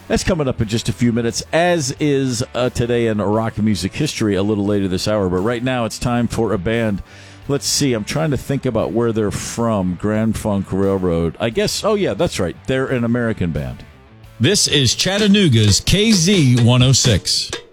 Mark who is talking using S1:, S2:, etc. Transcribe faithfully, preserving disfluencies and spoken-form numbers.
S1: That's coming up in just a few minutes, as is uh, Today in Rock Music History a little later this hour. But right now it's time for a band. Let's see. I'm trying to think about where they're from. Grand Funk Railroad. I guess, oh, yeah, that's right. They're an American band.
S2: This is Chattanooga's K Z one oh six.